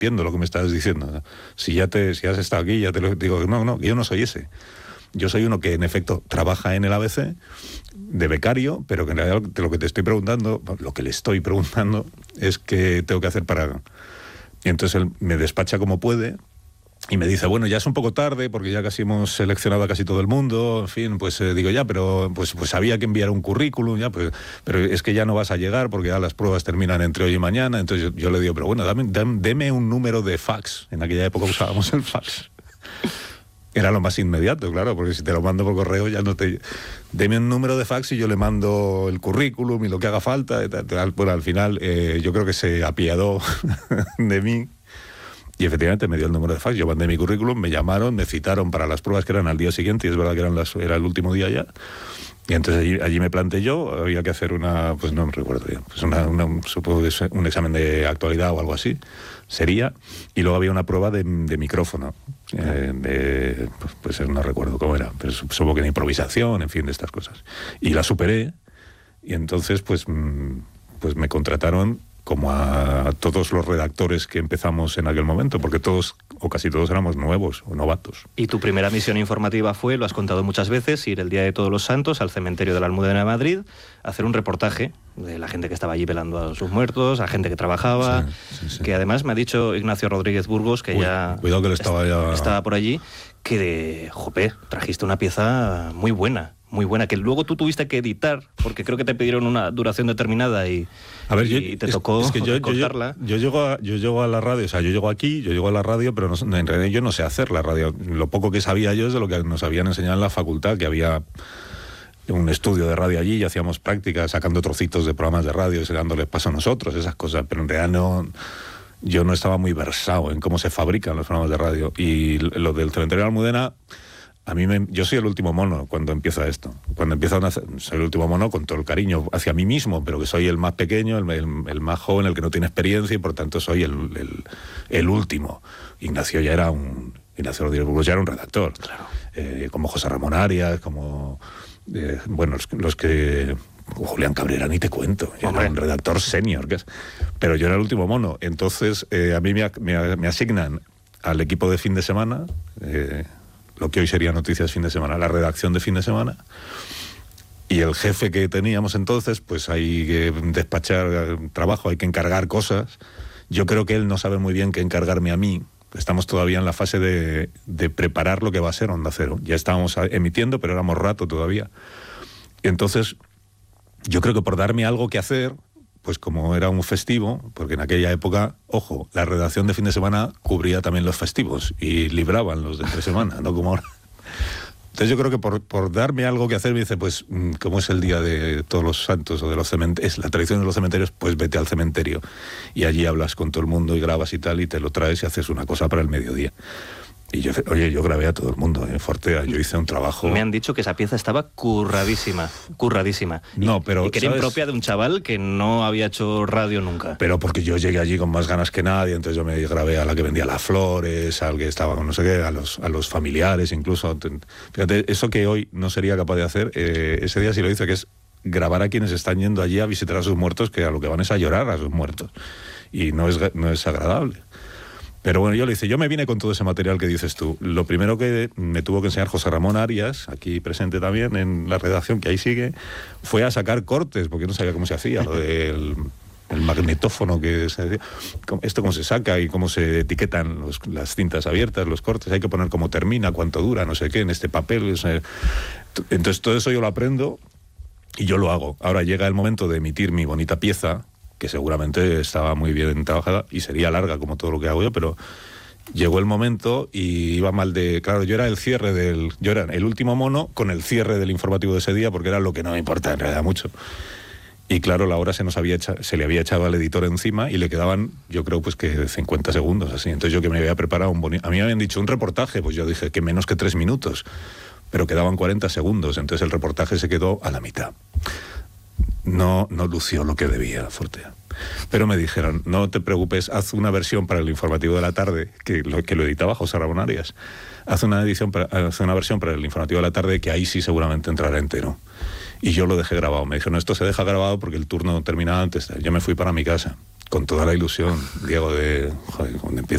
viendo lo que me estás diciendo. Si has estado aquí, ya te lo digo. No, yo no soy ese. Yo soy uno que, en efecto, trabaja en el ABC de becario, pero que en realidad lo que te estoy preguntando, lo que le estoy preguntando, es qué tengo que hacer para... Y entonces él me despacha como puede y me dice, bueno, ya es un poco tarde porque ya casi hemos seleccionado a casi todo el mundo, en fin, pues digo, ya, pero pues había que enviar un currículum, ya, pues, pero es que ya no vas a llegar porque ya las pruebas terminan entre hoy y mañana. Entonces yo le digo, pero bueno, deme un número de fax. En aquella época usábamos el fax. Era lo más inmediato, claro, porque si te lo mando por correo ya no te... Deme un número de fax y yo le mando el currículum y lo que haga falta. Bueno, al final yo creo que se apiadó de mí y efectivamente me dio el número de fax. Yo mandé mi currículum, me llamaron, me citaron para las pruebas que eran al día siguiente, y es verdad que era el último día ya. Y entonces allí me planté yo, había que hacer pues no me recuerdo bien, pues supongo que es un examen de actualidad o algo así, sería, y luego había una prueba de micrófono, pues no recuerdo cómo era, pero supongo que de improvisación, en fin, de estas cosas. Y la superé, y entonces pues me contrataron como a todos los redactores que empezamos en aquel momento, porque todos o casi todos éramos nuevos o novatos. Y tu primera misión informativa fue, lo has contado muchas veces, ir el Día de Todos los Santos al cementerio de la Almudena de Madrid, hacer un reportaje de la gente que estaba allí velando a sus muertos, a gente que trabajaba, sí. Que además me ha dicho Ignacio Rodríguez Burgos, que cuidado que él estaba por allí, que trajiste una pieza muy buena, que luego tú tuviste que editar, porque creo que te pidieron una duración determinada y te tocó cortarla. Yo llego a la radio, o sea, yo llego aquí, yo llego a la radio, pero en realidad yo no sé hacer la radio. Lo poco que sabía yo es de lo que nos habían enseñado en la facultad, que había un estudio de radio allí y hacíamos prácticas sacando trocitos de programas de radio y dándole paso a nosotros, esas cosas, pero en realidad yo no estaba muy versado en cómo se fabrican los programas de radio. Y lo del cementerio de la Almudena, yo soy el último mono cuando empieza esto. Soy el último mono con todo el cariño hacia mí mismo, pero que soy el más pequeño, el más joven, el que no tiene experiencia, y por tanto soy el último. Ignacio Rodríguez Burgos ya era un redactor. Claro. Como José Ramón Arias, como... los que... Julián Cabrera, ni te cuento. Yo era un redactor senior. Pero yo era el último mono. Entonces, a mí me asignan al equipo de fin de semana... lo que hoy sería Noticias Fin de Semana, la redacción de Fin de Semana, y el jefe que teníamos entonces, pues hay que despachar trabajo, hay que encargar cosas. Yo creo que él no sabe muy bien qué encargarme a mí. Estamos todavía en la fase de preparar lo que va a ser Onda Cero. Ya estábamos emitiendo, pero éramos rato todavía. Y entonces, yo creo que por darme algo que hacer, pues como era un festivo, porque en aquella época, ojo, la redacción de Fin de Semana cubría también los festivos y libraban los de entre semana, no como ahora. Entonces yo creo que por darme algo que hacer, me dice, pues como es el Día de Todos los Santos o de los cementerios, es la tradición de los cementerios, pues vete al cementerio y allí hablas con todo el mundo y grabas y tal, y te lo traes y haces una cosa para el mediodía. Y yo grabé a todo el mundo en Fortea, yo hice un trabajo... Me han dicho que esa pieza estaba curradísima. No, pero... Y que era impropia de un chaval que no había hecho radio nunca. Pero porque yo llegué allí con más ganas que nadie, entonces yo me grabé a la que vendía las flores, al que estaba con no sé qué, a los familiares incluso. Fíjate, eso que hoy no sería capaz de hacer, ese día sí lo hice, que es grabar a quienes están yendo allí a visitar a sus muertos, que a lo que van es a llorar a sus muertos. Y no es agradable. Pero bueno, yo le hice, yo me vine con todo ese material que dices tú. Lo primero que me tuvo que enseñar José Ramón Arias, aquí presente también en la redacción, que ahí sigue, fue a sacar cortes, porque no sabía cómo se hacía, lo del el magnetófono, que se decía, esto cómo se saca y cómo se etiquetan las cintas abiertas, los cortes, hay que poner cómo termina, cuánto dura, no sé qué, en este papel. Entonces todo eso yo lo aprendo y yo lo hago. Ahora llega el momento de emitir mi bonita pieza, que seguramente estaba muy bien trabajada y sería larga como todo lo que hago yo, pero llegó el momento y iba mal de... Claro, yo era el último mono con el cierre del informativo de ese día, porque era lo que no me importa en realidad mucho. Y claro, la hora se le había echado al editor encima y le quedaban, yo creo, pues que 50 segundos, así. Entonces yo, que me había preparado a mí me habían dicho un reportaje, pues yo dije que menos que 3 minutos, pero quedaban 40 segundos, entonces el reportaje se quedó a la mitad. No lució lo que debía Fortea. Pero me dijeron, no te preocupes, haz una versión para el informativo de la tarde, que lo editaba José Ramón Arias. Haz una versión para el informativo de la tarde, que ahí sí seguramente entrará entero. Y yo lo dejé grabado. Me dijeron, esto se deja grabado porque el turno terminaba antes. Yo me fui para mi casa con toda la ilusión, Diego, de joder, cuando empiece